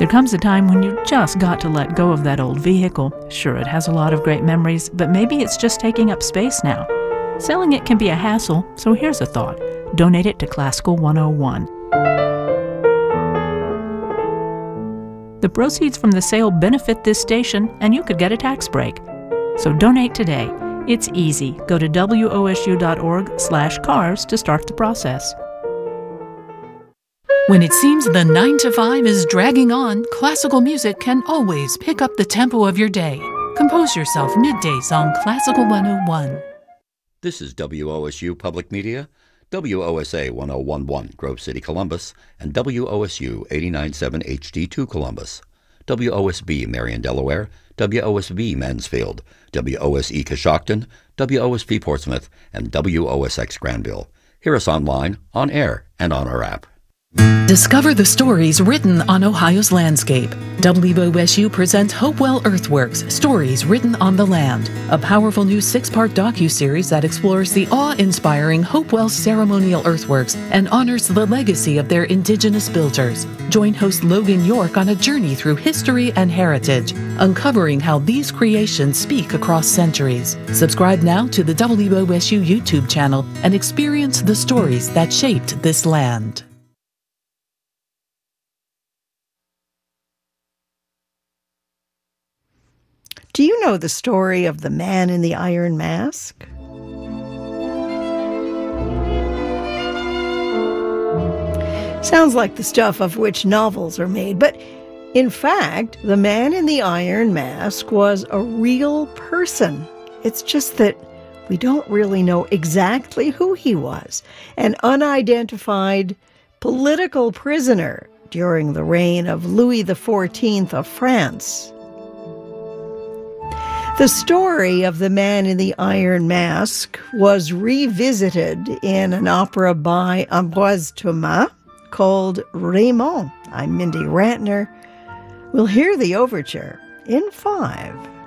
There comes a time when you just got to let go of that old vehicle. Sure, it has a lot of great memories, but maybe it's just taking up space now. Selling it can be a hassle, so here's a thought. Donate it to Classical 101. The proceeds from the sale benefit this station, and you could get a tax break. So donate today. It's easy. Go to wosu.org/cars to start the process. When it seems the 9 to 5 is dragging on, classical music can always pick up the tempo of your day. Compose yourself middays on Classical 101. This is WOSU Public Media, WOSA 1011 Grove City, Columbus, and WOSU 89.7 HD2 Columbus, WOSB Marion, Delaware, WOSB Mansfield, WOSE Coshocton, WOSP Portsmouth, and WOSX Granville. Hear us online, on air, and on our app. Discover the stories written on Ohio's landscape. WOSU presents Hopewell Earthworks, Stories Written on the Land, a powerful new 6-part docuseries that explores the awe-inspiring Hopewell ceremonial earthworks and honors the legacy of their indigenous builders. Join host Logan York on a journey through history and heritage, uncovering how these creations speak across centuries. Subscribe now to the WOSU YouTube channel and experience the stories that shaped this land. Do you know the story of the Man in the Iron Mask? Sounds like the stuff of which novels are made, but in fact, the Man in the Iron Mask was a real person. It's just that we don't really know exactly who he was. An unidentified political prisoner during the reign of Louis XIV of France. The story of the Man in the Iron Mask was revisited in an opera by Ambroise Thomas called Raymond. I'm Mindy Rantner. We'll hear the overture in 5.